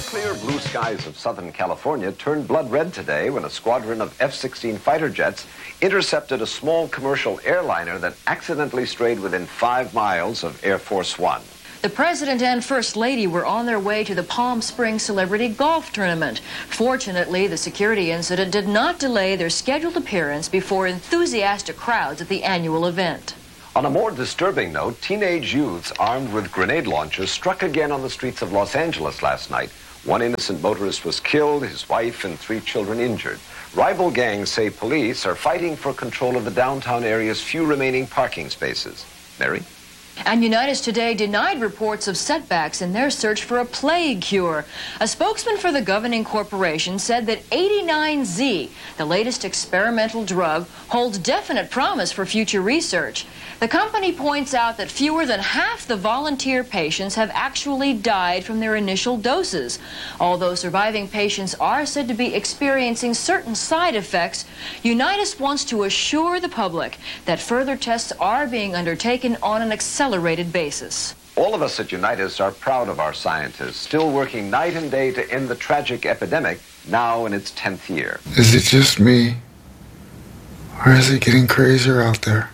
clear blue skies of Southern California turned blood red today when a squadron of F-16 fighter jets intercepted a small commercial airliner that accidentally strayed within 5 miles of Air Force One. The President and First Lady were on their way to the Palm Springs Celebrity Golf Tournament. Fortunately, the security incident did not delay their scheduled appearance before enthusiastic crowds at the annual event. On a more disturbing note, teenage youths armed with grenade launchers struck again on the streets of Los Angeles last night. One innocent motorist was killed, his wife and 3 children injured. Rival gangs say police are fighting for control of the downtown area's few remaining parking spaces. Mary? And Unitas today denied reports of setbacks in their search for a plague cure. A spokesman for the governing corporation said that 89Z, the latest experimental drug, holds definite promise for future research. The company points out that fewer than half the volunteer patients have actually died from their initial doses. Although surviving patients are said to be experiencing certain side effects, Unitas wants to assure the public that further tests are being undertaken on an accelerated basis. All of us at Unitas are proud of our scientists, still working night and day to end the tragic epidemic, now in its 10th year. Is it just me? Or is it getting crazier out there?